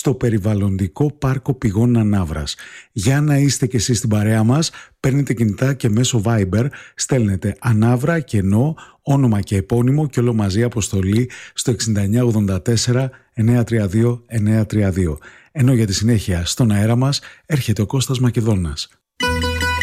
στο περιβαλλοντικό πάρκο πηγών Ανάβρας. Για να είστε και εσείς στην παρέα μας, παίρνετε κινητά και μέσω Viber στέλνετε Ανάβρα, κενό, όνομα και επώνυμο και όλο μαζί αποστολή στο 6984 932 932. Ενώ για τη συνέχεια στον αέρα μας έρχεται ο Κώστας Μακεδόνας.